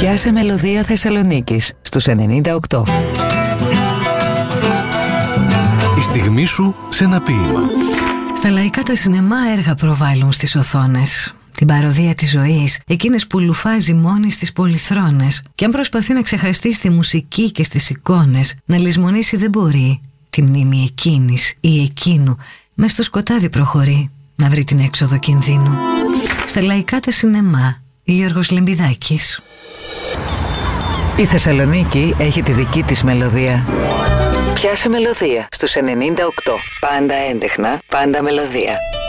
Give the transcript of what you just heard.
Πιάσε μελωδία Θεσσαλονίκης στους 98. Η στιγμή σου σε ένα ποίημα. Στα λαϊκά τα σινεμά έργα προβάλλουν στις οθόνες. Την παροδία της ζωής, εκείνες που λουφάζει μόνη στις πολυθρόνες. Και αν προσπαθεί να ξεχαστεί στη μουσική και στις εικόνες, να λησμονήσει δεν μπορεί τη μνήμη εκείνης ή εκείνου. Μες στο σκοτάδι προχωρεί να βρει την έξοδο κινδύνου. Στα λαϊκά τα σινεμά, Γιώργος Λεμπιδάκης. Η Θεσσαλονίκη έχει τη δική της μελωδία. Πιάσε μελωδία στους 98. Πάντα έντεχνα, πάντα μελωδία.